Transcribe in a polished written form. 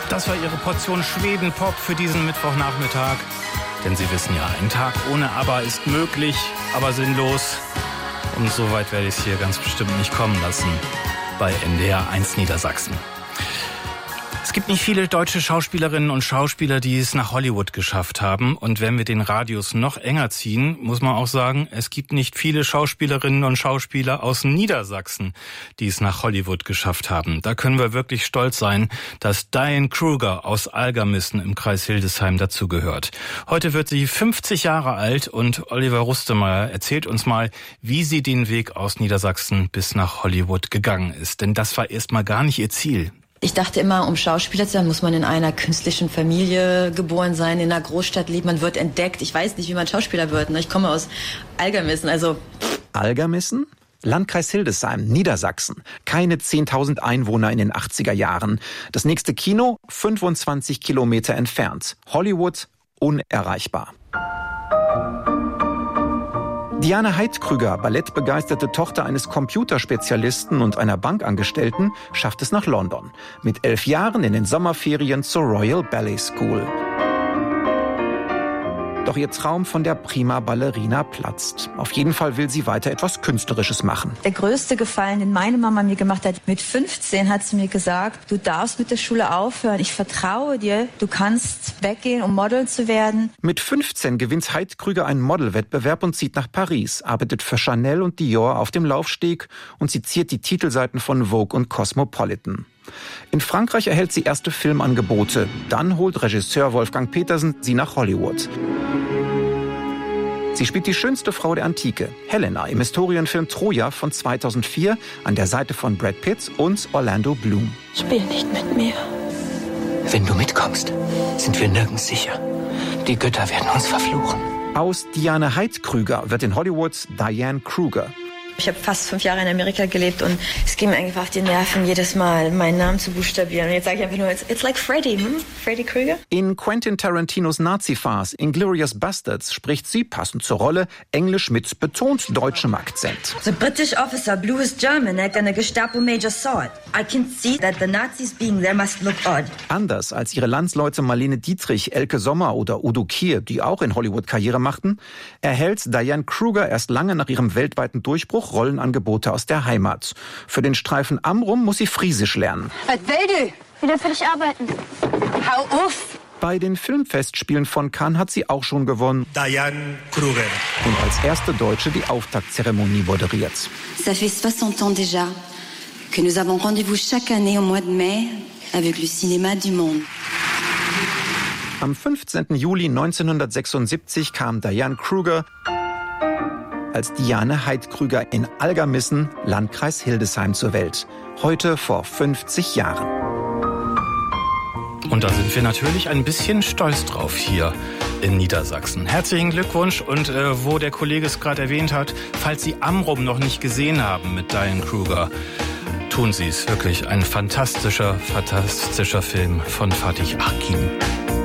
Das war Ihre Portion Schweden-Pop für diesen Mittwochnachmittag. Denn Sie wissen ja, ein Tag ohne ABBA ist möglich, aber sinnlos. Und so weit werde ich es hier ganz bestimmt nicht kommen lassen bei NDR 1 Niedersachsen. Es gibt nicht viele deutsche Schauspielerinnen und Schauspieler, die es nach Hollywood geschafft haben. Und wenn wir den Radius noch enger ziehen, muss man auch sagen, es gibt nicht viele Schauspielerinnen und Schauspieler aus Niedersachsen, die es nach Hollywood geschafft haben. Da können wir wirklich stolz sein, dass Diane Kruger aus Algermissen im Kreis Hildesheim dazugehört. Heute wird sie 50 Jahre alt und Oliver Rustemeyer erzählt uns mal, wie sie den Weg aus Niedersachsen bis nach Hollywood gegangen ist. Denn das war erstmal gar nicht ihr Ziel. Ich dachte immer, um Schauspieler zu sein, muss man in einer künstlichen Familie geboren sein, in einer Großstadt leben, man wird entdeckt. Ich weiß nicht, wie man Schauspieler wird. Ich komme aus Algermissen, also... Algermissen? Landkreis Hildesheim, Niedersachsen. Keine 10.000 Einwohner in den 80er Jahren. Das nächste Kino 25 Kilometer entfernt. Hollywood unerreichbar. Diane Heidkrüger, ballettbegeisterte Tochter eines Computerspezialisten und einer Bankangestellten, schafft es nach London. Mit 11 Jahren in den Sommerferien zur Royal Ballet School. Doch ihr Traum von der Prima Ballerina platzt. Auf jeden Fall will sie weiter etwas Künstlerisches machen. Der größte Gefallen, den meine Mama mir gemacht hat, mit 15 hat sie mir gesagt, du darfst mit der Schule aufhören, ich vertraue dir, du kannst weggehen, um Model zu werden. Mit 15 gewinnt Heidkrüger einen Modelwettbewerb und zieht nach Paris, arbeitet für Chanel und Dior auf dem Laufsteg und sie ziert die Titelseiten von Vogue und Cosmopolitan. In Frankreich erhält sie erste Filmangebote. Dann holt Regisseur Wolfgang Petersen sie nach Hollywood. Sie spielt die schönste Frau der Antike, Helena, im Historienfilm Troja von 2004 an der Seite von Brad Pitt und Orlando Bloom. Spiel nicht mit mir. Wenn du mitkommst, sind wir nirgends sicher. Die Götter werden uns verfluchen. Aus Diane Heidkrüger wird in Hollywood Diane Kruger. Ich habe fast 5 Jahre in Amerika gelebt und es ging mir einfach auf die Nerven, jedes Mal meinen Namen zu buchstabieren. Und jetzt sage ich einfach nur, it's like Freddy, Freddy Krueger. In Quentin Tarantinos Nazi-Farce Inglourious Basterds spricht sie, passend zur Rolle, Englisch mit betont deutschem Akzent. The British officer blew his German and a Gestapo major saw it. I can see that the Nazis being there must look odd. Anders als ihre Landsleute Marlene Dietrich, Elke Sommer oder Udo Kier, die auch in Hollywood Karriere machten, erhält Diane Kruger erst lange nach ihrem weltweiten Durchbruch Rollenangebote aus der Heimat. Für den Streifen Amrum muss sie Friesisch lernen. Was will du? Wieder für dich arbeiten. Hau auf! Bei den Filmfestspielen von Cannes hat sie auch schon gewonnen. Diane Kruger. Und als erste Deutsche die Auftaktzeremonie moderiert. Ça fait 60 ans déjà que nous avons rendez-vous chaque année au mois de mai avec le cinéma du monde. Am 15. Juli 1976 kam Diane Kruger als Diane Heidkrüger in Algermissen, Landkreis Hildesheim, zur Welt. Heute vor 50 Jahren. Und da sind wir natürlich ein bisschen stolz drauf hier in Niedersachsen. Herzlichen Glückwunsch und wo der Kollege es gerade erwähnt hat, falls Sie Amrum noch nicht gesehen haben mit Diane Kruger, tun Sie es. Wirklich ein fantastischer Film von Fatih Akin.